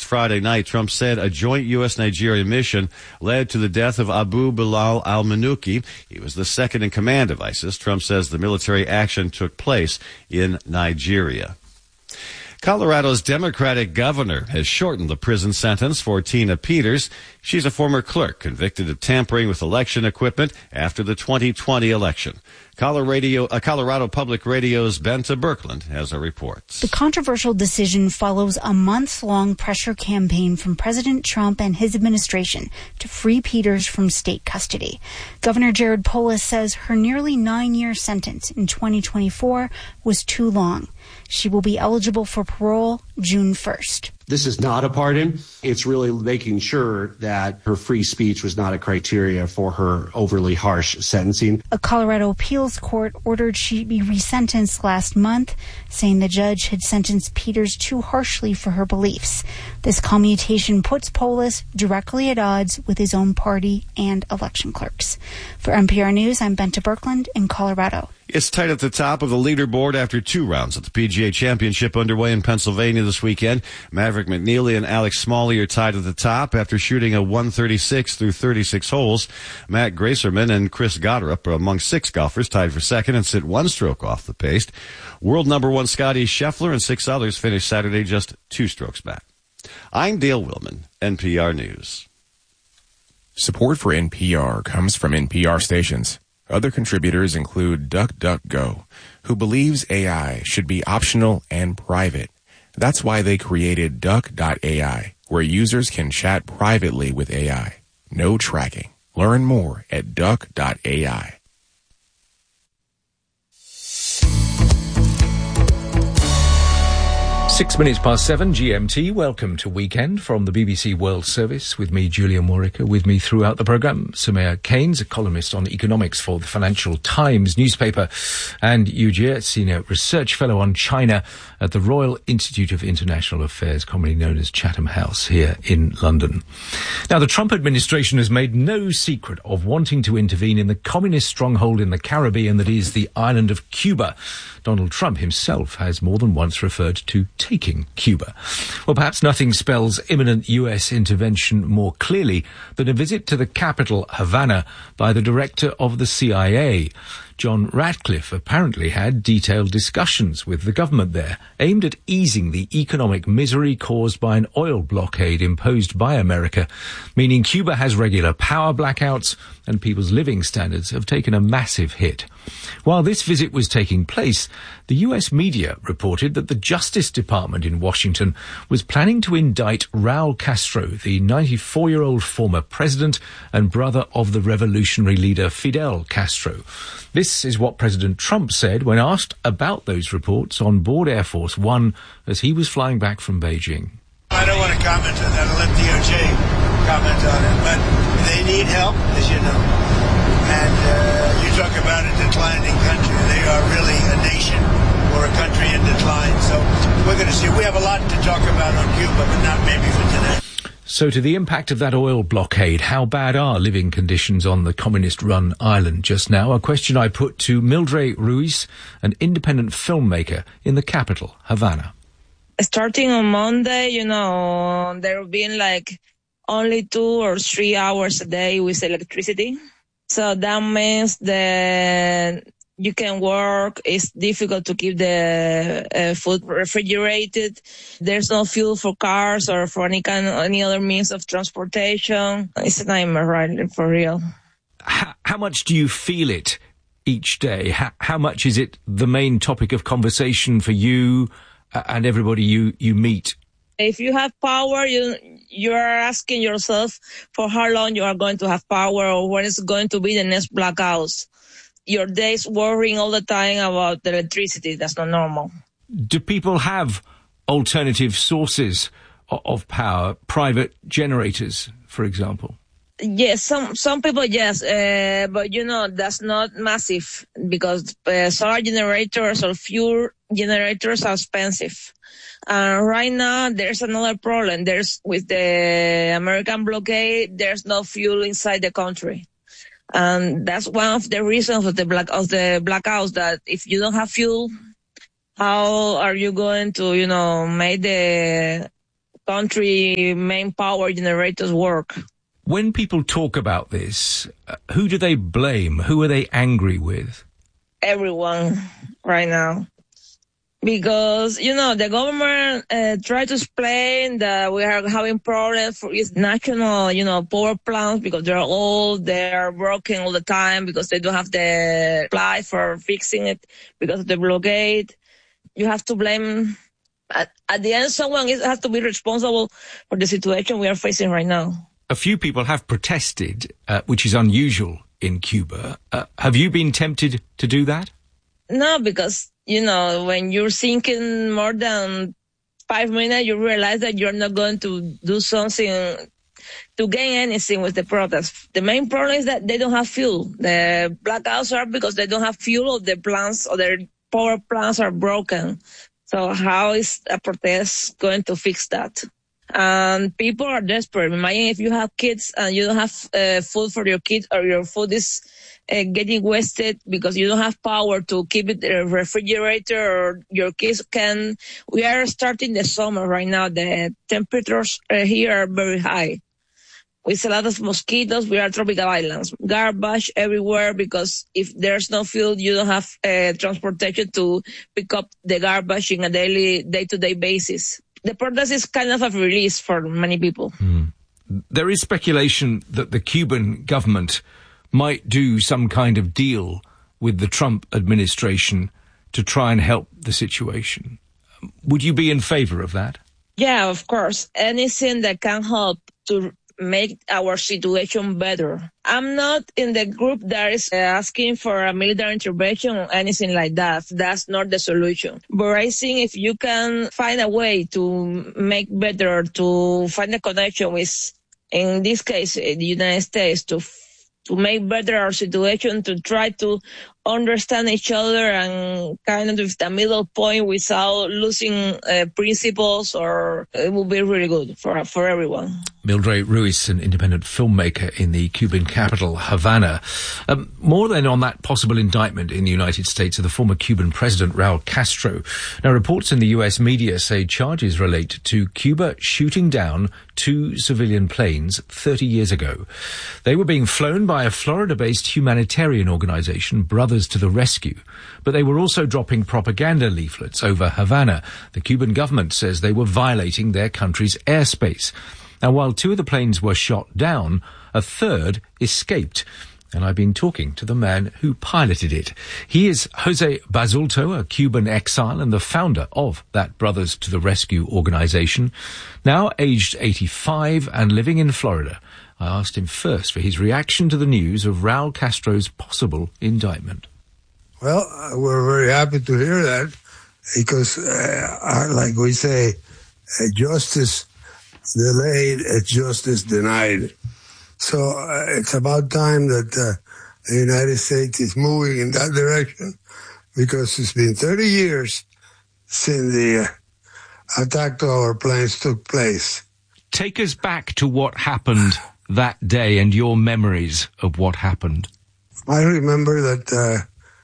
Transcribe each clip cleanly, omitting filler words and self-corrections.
Friday night. Trump said a joint U.S.-Nigeria mission led to the death of Abu Bilal al-Manuki. He was the second in command of ISIS. Trump says the military action took place in Nigeria. Colorado's Democratic governor has shortened the prison sentence for Tina Peters. She's a former clerk convicted of tampering with election equipment after the 2020 election. Colorado Public Radio's Benta Birkeland has a report. The controversial decision follows a months-long pressure campaign from President Trump and his administration to free Peters from state custody. Governor Jared Polis says her nearly 9-year sentence in 2024 was too long. She will be eligible for parole June 1st. This is not a pardon. It's really making sure that her free speech was not a criteria for her overly harsh sentencing. A Colorado appeals court ordered she be resentenced last month, saying the judge had sentenced Peters too harshly for her beliefs. This commutation puts Polis directly at odds with his own party and election clerks. For NPR News, I'm Benta Birkeland in Colorado. It's tight at the top of the leaderboard after 2 rounds of the PGA Championship underway in Pennsylvania this weekend. Maverick McNeely and Alex Smalley are tied at the top after shooting a 136 through 36 holes. Matt Gracerman and Chris Goddard are among 6 golfers tied for second and sit 1 stroke off the pace. World number 1 Scotty Scheffler and 6 others finished Saturday just 2 strokes back. I'm Dale Willman, NPR News. Support for NPR comes from NPR stations. Other contributors include DuckDuckGo, who believes AI should be optional and private. That's why they created Duck.ai, where users can chat privately with AI. No tracking. Learn more at Duck.ai. 6 minutes past 7 GMT. Welcome to Weekend from the BBC World Service with me, Julian Warwick. With me throughout the programme, Soumaya Keynes, a columnist on economics for the Financial Times newspaper, and Yu Jie, Senior Research Fellow on China at the Royal Institute of International Affairs, commonly known as Chatham House, here in London. Now, the Trump administration has made no secret of wanting to intervene in the communist stronghold in the Caribbean that is the island of Cuba. Donald Trump himself has more than once referred to taking Cuba. Well, perhaps nothing spells imminent U.S. intervention more clearly than a visit to the capital, Havana, by the director of the CIA. John Ratcliffe apparently had detailed discussions with the government there, aimed at easing the economic misery caused by an oil blockade imposed by America, meaning Cuba has regular power blackouts and people's living standards have taken a massive hit. While this visit was taking place, the US media reported that the Justice Department in Washington was planning to indict Raul Castro, the 94-year-old former president and brother of the revolutionary leader Fidel Castro. This is what President Trump said when asked about those reports on board Air Force One as he was flying back from Beijing. I don't want to comment on that. I'll let DOJ comment on it. But they need help, as you know. And you talk about a declining country. They are really a nation or a country in decline. So we're going to see. We have a lot to talk about on Cuba, but not maybe for today. So to the impact of that oil blockade, how bad are living conditions on the communist-run island just now? A question I put to Mildred Ruiz, an independent filmmaker in the capital, Havana. Starting on Monday, there have been only 2 or 3 hours a day with electricity. So that means that you can work. It's difficult to keep the food refrigerated. There's no fuel for cars or for any other means of transportation. It's a nightmare, right? For real. How much do you feel it each day? How much is it the main topic of conversation for you and everybody you meet? If you have power, you are asking yourself for how long you are going to have power or when it's going to be the next blackouts. Your days worrying all the time about the electricity. That's not normal. Do people have alternative sources of power, private generators, for example? Yes, some people, yes, but that's not massive because solar generators or fuel generators are expensive. Right now, there's another problem. With the American blockade, there's no fuel inside the country. And that's one of the reasons of the blackouts, that if you don't have fuel, how are you going to, make the country main power generators work. When people talk about this, who do they blame? Who are they angry with? Everyone right now. Because, the government tried to explain that we are having problems for its national, power plants because they're old, they're broken all the time because they don't have the supply for fixing it because of the blockade. You have to blame. At the end, someone has to be responsible for the situation we are facing right now. A few people have protested, which is unusual in Cuba. Have you been tempted to do that? No, because, when you're thinking more than 5 minutes, you realize that you're not going to do something to gain anything with the protest. The main problem is that they don't have fuel. The blackouts are because they don't have fuel, or the plants or their power plants are broken. So how is a protest going to fix that? And people are desperate. Imagine if you have kids and you don't have food for your kids, or your food is getting wasted because you don't have power to keep it in a refrigerator, or your kids can. We are starting the summer right now. The temperatures here are very high. With a lot of mosquitoes, we are tropical islands. Garbage everywhere because if there's no fuel, you don't have transportation to pick up the garbage in a daily, day-to-day basis. The protest is kind of a release for many people. There is speculation that the Cuban government might do some kind of deal with the Trump administration to try and help the situation. Would you be in favor of that? Yeah, of course. Anything that can help to make our situation better. I'm not in the group that is asking for a military intervention or anything like that. That's not the solution. But I think if you can find a way to make better, to find a connection with, in this case, the United States, to make better our situation, to try to understand each other and kind of with the middle point without losing principles, or it will be really good for everyone. Mildred Ruiz, an independent filmmaker in the Cuban capital, Havana. More than on that possible indictment in the United States of the former Cuban president, Raul Castro. Now, reports in the US media say charges relate to Cuba shooting down 2 civilian planes 30 years ago. They were being flown by a Florida-based humanitarian organization, Brothers to the Rescue, but they were also dropping propaganda leaflets over Havana. The Cuban government says they were violating their country's airspace. Now, while 2 of the planes were shot down, a third escaped. And I've been talking to the man who piloted it. He is Jose Basulto, a Cuban exile and the founder of that Brothers to the Rescue organization, now aged 85 and living in Florida. I asked him first for his reaction to the news of Raul Castro's possible indictment. Well, we're very happy to hear that because, like we say, justice delayed, justice denied. So it's about time that the United States is moving in that direction, because it's been 30 years since the attack to our planes took place. Take us back to what happened that day and your memories of what happened. I remember that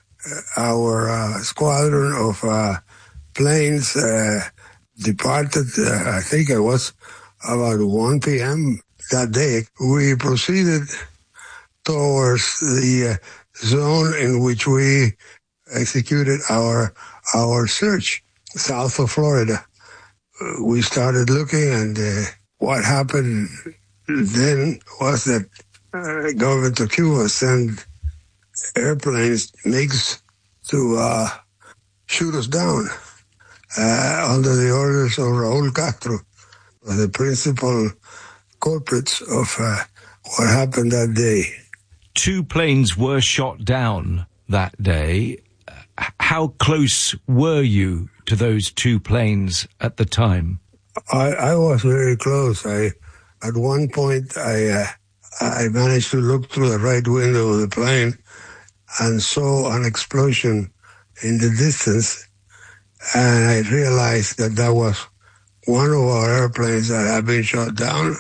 our squadron of planes departed, I think it was about 1 p.m. that day. We proceeded towards the zone in which we executed our search, south of Florida. We started looking, and what happened then was that the government of Cuba sent airplanes, MiGs, to shoot us down under the orders of Raul Castro, the principal culprits of what happened that day. 2 planes were shot down that day. How close were you to those 2 planes at the time? I was very close. At one point, I managed to look through the right window of the plane and saw an explosion in the distance, and I realized that was one of our airplanes that had been shot down.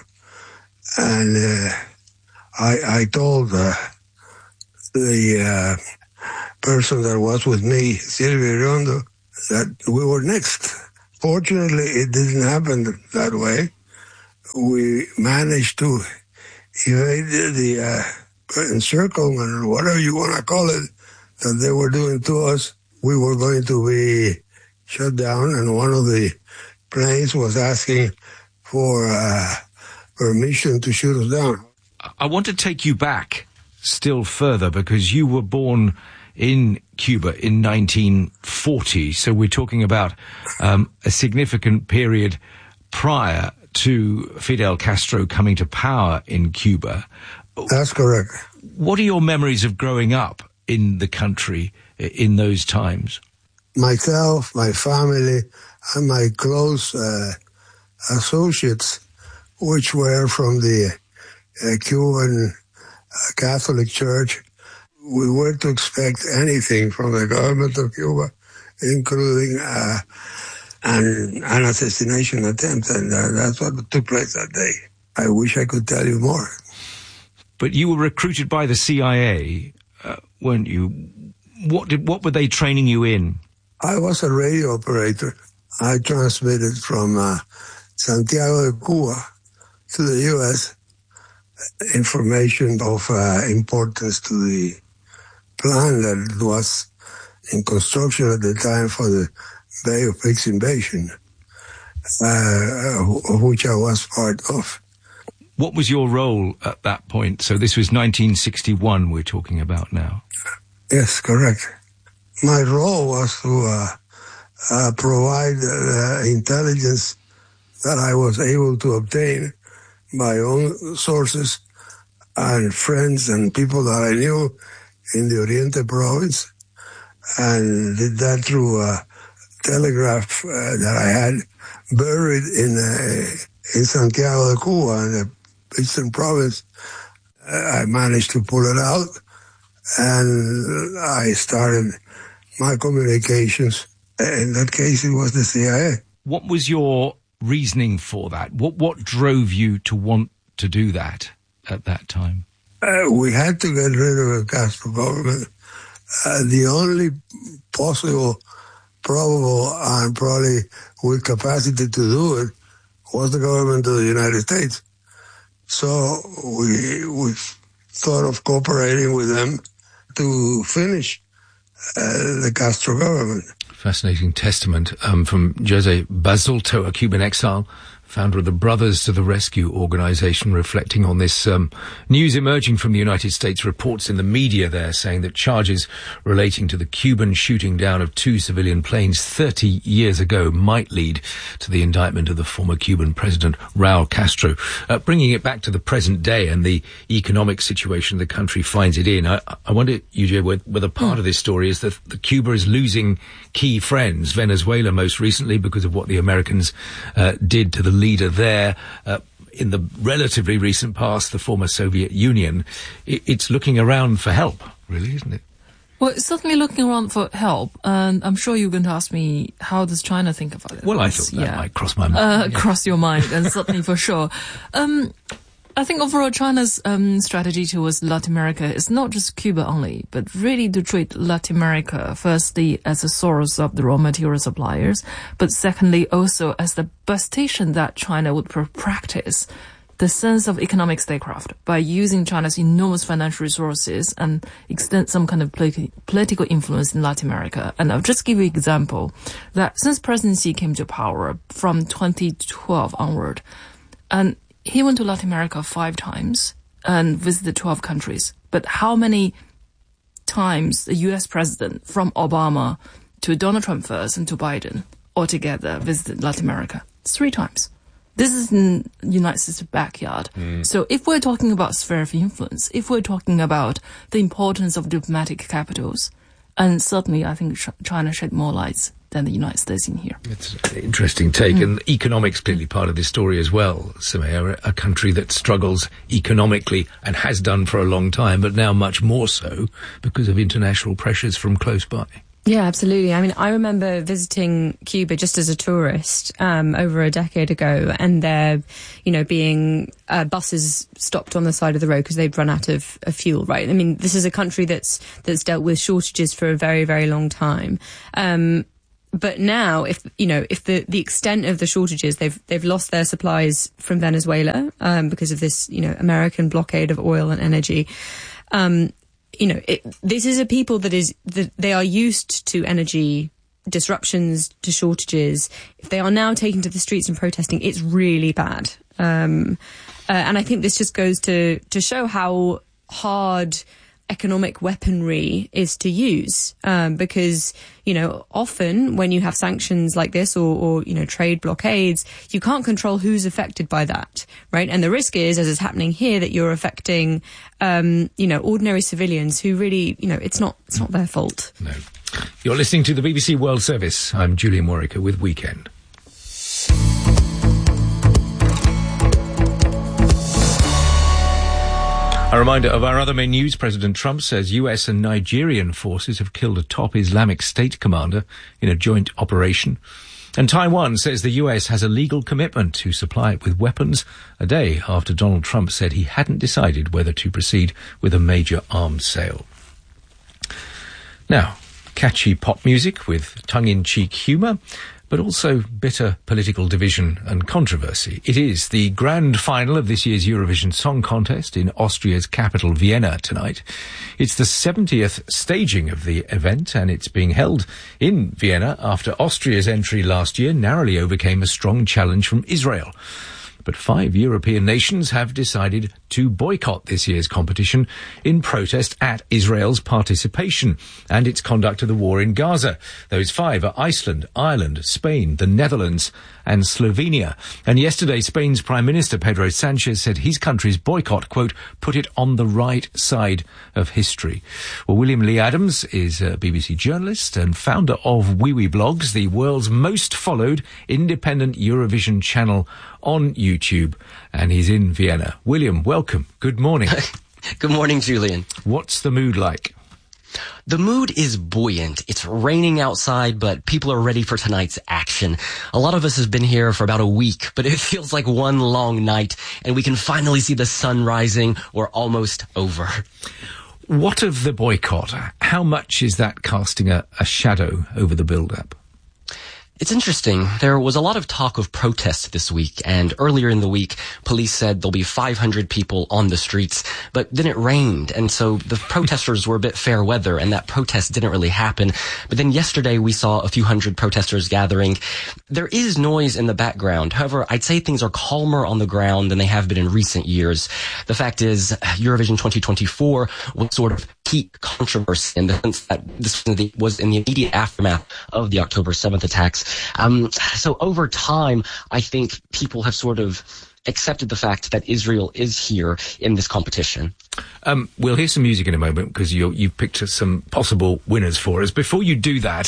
And I told the person that was with me, Silvio Riondo, that we were next. Fortunately, it didn't happen that way. we managed to evade the encirclement, or whatever you want to call it, that they were doing to us. We were going to be shut down, and one of the planes was asking for permission to shoot us down. I want to take you back still further, because you were born in Cuba in 1940, so we're talking about a significant period prior to Fidel Castro coming to power in Cuba. That's correct. What are your memories of growing up in the country in those times? Myself, my family, and my close associates, which were from the Cuban Catholic Church, we were to expect anything from the government of Cuba, including an assassination attempt, and that's what took place that day. I wish I could tell you more. But you were recruited by the CIA, weren't you? What were they training you in? I was a radio operator. I transmitted from Santiago de Cuba to the U.S. information of importance to the plan that was in construction at the time for the Bay of Pigs invasion, of which I was part of. What was your role at that point? So this was 1961 we're talking about now. Yes, correct. My role was to provide intelligence that I was able to obtain by own sources and friends and people that I knew in the Oriente province, and did that through a telegraph that I had buried in Santiago de Cuba, in the eastern province. I managed to pull it out, and I started my communications. In that case, it was the CIA. What was your reasoning for that? What drove you to want to do that at that time? We had to get rid of the Castro government. The only possible, probable, and probably with capacity to do it was the government of the United States. So we thought of cooperating with them to finish the Castro government. Fascinating testament from Jose Basulto, a Cuban exile, founder of the Brothers to the Rescue organization, reflecting on this news emerging from the United States. Reports in the media there saying that charges relating to the Cuban shooting down of 2 civilian planes 30 years ago might lead to the indictment of the former Cuban president, Raul Castro. Bringing it back to the present day and the economic situation the country finds it in, I wonder, UJ, whether part of this story is that Cuba is losing key friends, Venezuela most recently, because of what the Americans did to the leader there. In the relatively recent past, the former Soviet Union. It's looking around for help, really, isn't it? Well, it's certainly looking around for help, and I'm sure you're going to ask me, how does China think about it? Well, I thought that might cross my mind. Cross your mind, and certainly for sure. I think overall China's strategy towards Latin America is not just Cuba only, but really to treat Latin America firstly as a source of the raw material suppliers, but secondly also as the best station that China would practice the sense of economic statecraft by using China's enormous financial resources and extend some kind of political influence in Latin America. And I'll just give you an example that since President Xi came to power from 2012 onward, and he went to Latin America 5 times and visited 12 countries. But how many times the U.S. president, from Obama to Donald Trump first and to Biden, altogether visited Latin America? 3 times. This is in the United States' backyard. So if we're talking about sphere of influence, if we're talking about the importance of diplomatic capitals, and certainly I think China shed more lights than the United States in here. It's an interesting take, and economics clearly part of this story as well, Soumaya, a country that struggles economically and has done for a long time, but now much more so because of international pressures from close by. Yeah, absolutely. I mean, I remember visiting Cuba just as a tourist over a decade ago, and there, being buses stopped on the side of the road because they'd run out of fuel. Right? I mean, this is a country that's dealt with shortages for a very, very long time. But now, if the extent of the shortages, they've lost their supplies from Venezuela because of this, American blockade of oil and energy. This is a people that they are used to energy disruptions, to shortages. If they are now taken to the streets and protesting, it's really bad. And I think this just goes to show how hard economic weaponry is to use, because, often when you have sanctions like this or trade blockades, you can't control who's affected by that, right? And the risk is, as is happening here, that you're affecting, ordinary civilians who really, it's not their fault. No. You're listening to the BBC World Service. I'm Julian Warwicker with Weekend. A reminder of our other main news. President Trump says US and Nigerian forces have killed a top Islamic State commander in a joint operation. And Taiwan says the US has a legal commitment to supply it with weapons a day after Donald Trump said he hadn't decided whether to proceed with a major arms sale. Now, catchy pop music with tongue-in-cheek humour, but also bitter political division and controversy. It is the grand final of this year's Eurovision Song Contest in Austria's capital, Vienna, tonight. It's the 70th staging of the event, and it's being held in Vienna after Austria's entry last year narrowly overcame a strong challenge from Israel. But 5 European nations have decided to boycott this year's competition in protest at Israel's participation and its conduct of the war in Gaza. Those 5 are Iceland, Ireland, Spain, the Netherlands and Slovenia. And yesterday, Spain's Prime Minister Pedro Sanchez said his country's boycott, quote, put it on the right side of history. Well, William Lee Adams is a BBC journalist and founder of WeWe Blogs, the world's most followed independent Eurovision channel on YouTube, and he's in Vienna. William, welcome. Good morning. Good morning, Julian. What's the mood like? The mood is buoyant. It's raining outside, but people are ready for tonight's action. A lot of us have been here for about a week, but it feels like one long night, and we can finally see the sun rising. We're almost over. What of the boycott? How much is that casting a shadow over the build-up? It's interesting. There was a lot of talk of protests this week, and earlier in the week, police said there'll be 500 people on the streets, but then it rained, and so the protesters were a bit fair weather, and that protest didn't really happen. But then yesterday, we saw a few hundred protesters gathering. There is noise in the background. However, I'd say things are calmer on the ground than they have been in recent years. The fact is, Eurovision 2024 was sort of peak controversy in the sense that this was in the immediate aftermath of the October 7th attacks. So over time, I think people have sort of accepted the fact that Israel is here in this competition. We'll hear some music in a moment because you've picked some possible winners for us. Before you do that,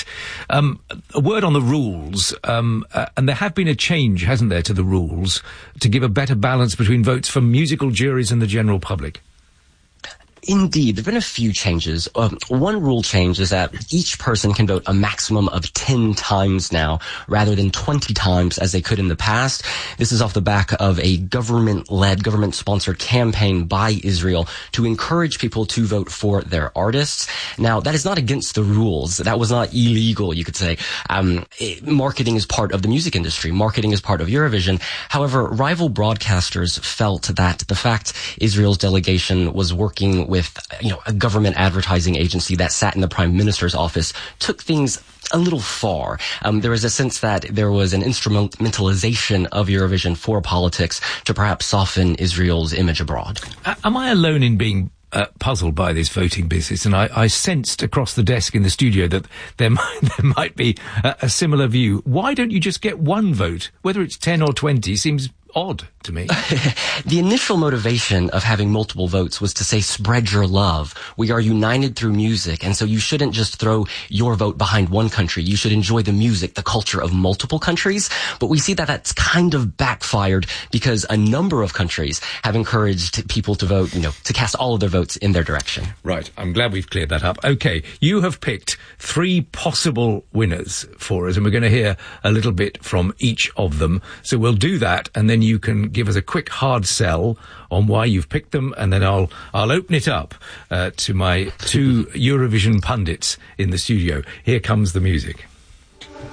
a word on the rules. And there have been a change, hasn't there, to the rules to give a better balance between votes from musical juries and the general public? Indeed, there have been a few changes. One rule change is that each person can vote a maximum of 10 times now, rather than 20 times as they could in the past. This is off the back of a government-led, government-sponsored campaign by Israel to encourage people to vote for their artists. Now, that is not against the rules. That was not illegal, you could say. Marketing is part of the music industry. Marketing is part of Eurovision. However, rival broadcasters felt that the fact Israel's delegation was working with, a government advertising agency that sat in the Prime Minister's office took things a little far. There was a sense that there was an instrumentalization of Eurovision for politics to perhaps soften Israel's image abroad. Am I alone in being puzzled by this voting business? And I sensed across the desk in the studio that there might be a similar view. Why don't you just get one vote? Whether it's 10 or 20 seems odd to me. The initial motivation of having multiple votes was to say, spread your love. We are united through music, and so you shouldn't just throw your vote behind one country. You should enjoy the music, the culture of multiple countries. But we see that that's kind of backfired because a number of countries have encouraged people to vote, to cast all of their votes in their direction. Right. I'm glad we've cleared that up. Okay. You have picked 3 possible winners for us, and we're going to hear a little bit from each of them. So we'll do that, and then you can give us a quick hard sell on why you've picked them, and then I'll open it up to my 2 Eurovision pundits in the studio. Here comes the music.